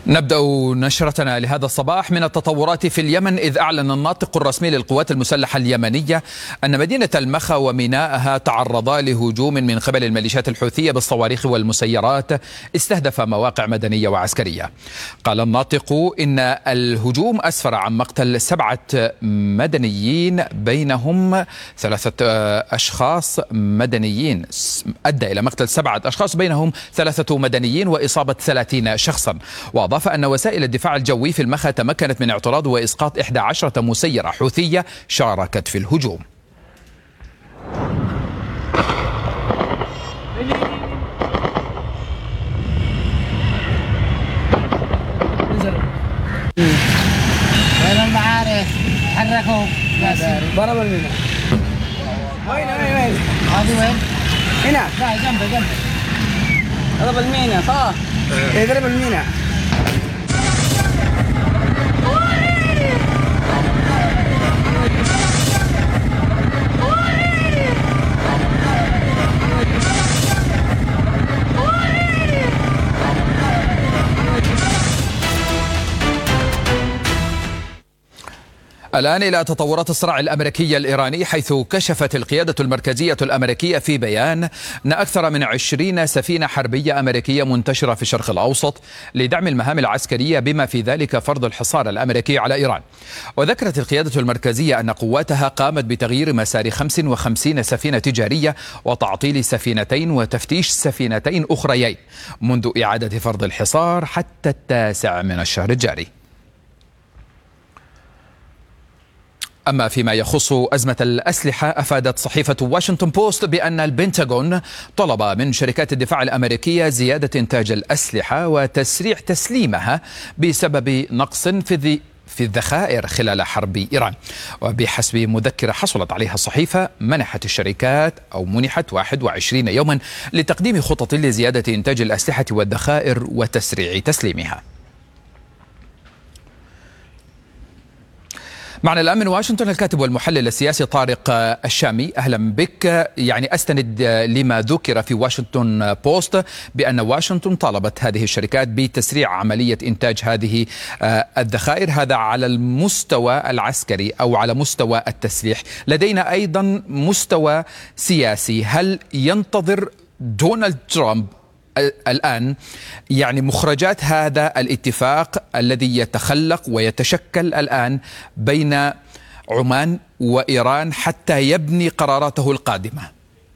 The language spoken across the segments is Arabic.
نبدأ نشرتنا لهذا الصباح من التطورات في اليمن، إذ أعلن الناطق الرسمي للقوات المسلحة اليمنية أن مدينة المخا وميناءها تعرضا لهجوم من قبل الميليشيات الحوثية بالصواريخ والمسيرات استهدف مواقع مدنية وعسكرية. قال الناطق إن الهجوم أسفر عن مقتل 7 مدنيين بينهم 3 أشخاص مدنيين، أدى إلى مقتل 7 أشخاص بينهم 3 مدنيين وإصابة 30 شخصا. وأضاف أن وسائل الدفاع الجوي في المخا تمكنت من اعتراض وإسقاط 11 مسيرة حوثية شاركت في الهجوم. وين المعارف؟ حركوا ضرب المينا. وين هذه وين؟ هنا. لا جنبه ضرب المينا صح؟ ضرب المينا. الآن إلى تطورات الصراع الأمريكي الإيراني، حيث كشفت القيادة المركزية الأمريكية في بيان أن أكثر من 20 سفينة حربية أمريكية منتشرة في الشرق الأوسط لدعم المهام العسكرية بما في ذلك فرض الحصار الأمريكي على إيران. وذكرت القيادة المركزية أن قواتها قامت بتغيير مسار 55 سفينة تجارية وتعطيل سفينتين وتفتيش سفينتين أخريين منذ إعادة فرض الحصار حتى 9 من الشهر الجاري. أما فيما يخص أزمة الأسلحة، أفادت صحيفة واشنطن بوست بأن البنتاغون طلب من شركات الدفاع الأمريكية زيادة إنتاج الأسلحة وتسريع تسليمها بسبب نقص في الذخائر خلال حرب إيران. وبحسب مذكرة حصلت عليها الصحيفة، منحت 21 يوما لتقديم خطط لزيادة إنتاج الأسلحة والذخائر وتسريع تسليمها. معنا الآن من واشنطن الكاتب والمحلل السياسي طارق الشامي. أهلا بك. أستند لما ذكر في واشنطن بوست بأن واشنطن طالبت هذه الشركات بتسريع عملية إنتاج هذه الذخائر، هذا على المستوى العسكري أو على مستوى التسليح. لدينا أيضا مستوى سياسي، هل ينتظر دونالد ترامب الآن مخرجات هذا الاتفاق الذي يتخلق ويتشكل الآن بين عمان وإيران حتى يبني قراراته القادمة؟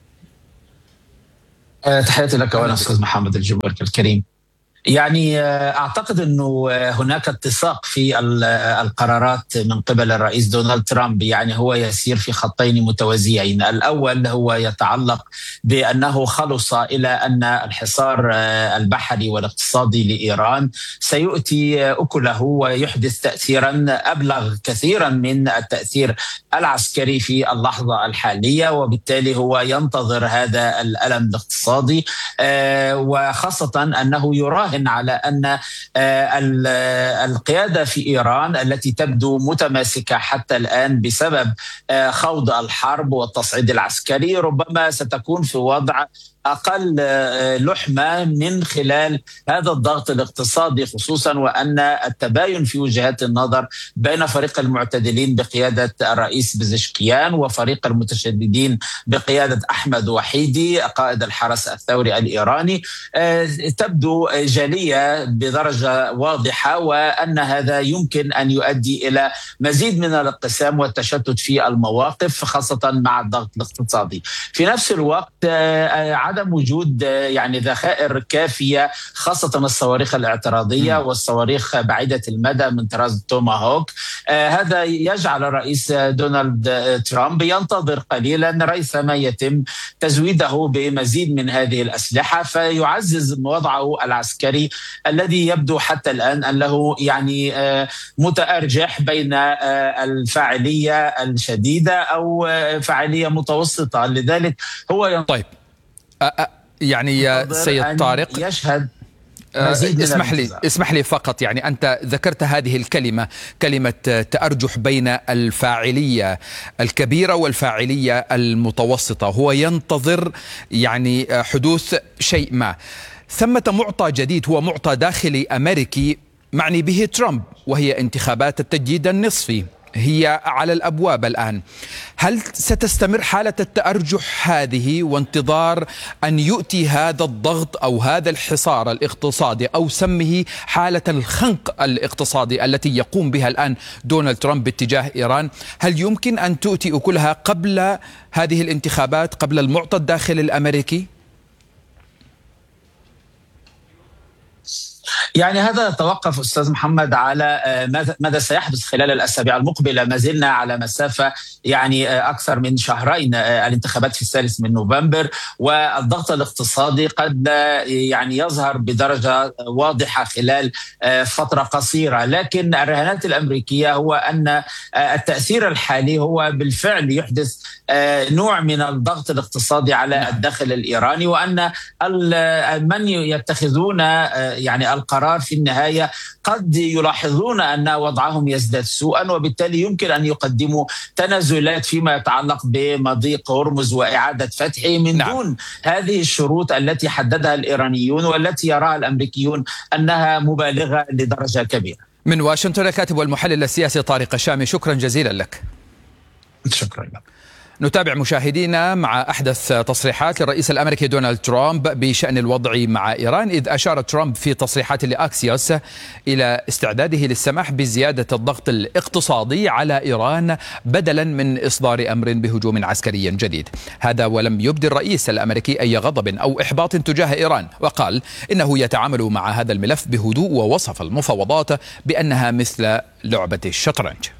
تحياتي لك أولا أستاذ محمد الجبر الكريم. أعتقد أنه هناك اتساق في القرارات من قبل الرئيس دونالد ترامب، هو يسير في خطين متوازيين. الأول هو يتعلق بأنه خلص إلى أن الحصار البحري والاقتصادي لإيران سيؤتي أكله ويحدث تأثيرا أبلغ كثيرا من التأثير العسكري في اللحظة الحالية، وبالتالي هو ينتظر هذا الألم الاقتصادي، وخاصة أنه يراهن على أن القيادة في إيران التي تبدو متماسكة حتى الآن بسبب خوض الحرب والتصعيد العسكري ربما ستكون في وضع أقل لحمة من خلال هذا الضغط الاقتصادي، خصوصا وأن التباين في وجهات النظر بين فريق المعتدلين بقيادة الرئيس بزشكيان وفريق المتشددين بقيادة أحمد وحيدي قائد الحرس الثوري الإيراني تبدو جلية بدرجة واضحة، وأن هذا يمكن أن يؤدي إلى مزيد من الانقسام والتشتت في المواقف، خاصة مع الضغط الاقتصادي. في نفس الوقت عدم وجود ذخائر كافية، خاصة الصواريخ الاعتراضية والصواريخ بعيدة المدى من طراز توماهوك، هذا يجعل الرئيس دونالد ترامب ينتظر قليلا ريثما يتم تزويده بمزيد من هذه الأسلحة، فيعزز وضعه العسكري الذي يبدو حتى الآن أنه متأرجح بين الفاعلية الشديدة أو فاعلية متوسطة. لذلك هو طيب سيد طارق يشهد اسمح لي فقط، أنت ذكرت هذه كلمة تأرجح بين الفاعلية الكبيرة والفاعلية المتوسطة. هو ينتظر حدوث شيء ما. ثمة معطى جديد هو معطى داخلي أمريكي معني به ترامب، وهي انتخابات التجديد النصفي هي على الأبواب الآن. هل ستستمر حالة التأرجح هذه وانتظار أن يؤتي هذا الضغط أو هذا الحصار الاقتصادي أو سمه حالة الخنق الاقتصادي التي يقوم بها الآن دونالد ترامب باتجاه إيران؟ هل يمكن أن تؤتي أكلها قبل هذه الانتخابات، قبل المعطى الداخلي الأمريكي؟ يعني هذا يتوقف أستاذ محمد على ماذا سيحدث خلال الأسابيع المقبلة. ما زلنا على مسافة يعني أكثر من شهرين، الانتخابات في 3 نوفمبر، والضغط الاقتصادي قد يعني يظهر بدرجة واضحة خلال فترة قصيرة. لكن الرهانات الأمريكية هو أن التأثير الحالي هو بالفعل يحدث نوع من الضغط الاقتصادي على الداخل الإيراني، وأن من يتخذون يعني القرار في النهاية قد يلاحظون أن وضعهم يزداد سوءا، وبالتالي يمكن أن يقدموا تنازلات فيما يتعلق بمضيق هرمز وإعادة فتحه من دون هذه الشروط التي حددها الإيرانيون والتي يراها الأمريكيون أنها مبالغة لدرجة كبيرة. من واشنطن الكاتب والمحلل السياسي طارق الشامي، شكرا جزيلا لك. شكرا لك. نتابع مشاهدينا مع أحدث تصريحات للرئيس الأمريكي دونالد ترامب بشأن الوضع مع إيران، إذ أشار ترامب في تصريحات لأكسيوس إلى استعداده للسماح بزيادة الضغط الاقتصادي على إيران بدلا من إصدار أمر بهجوم عسكري جديد. هذا ولم يبدي الرئيس الأمريكي أي غضب أو إحباط تجاه إيران، وقال إنه يتعامل مع هذا الملف بهدوء، ووصف المفاوضات بأنها مثل لعبة الشطرنج.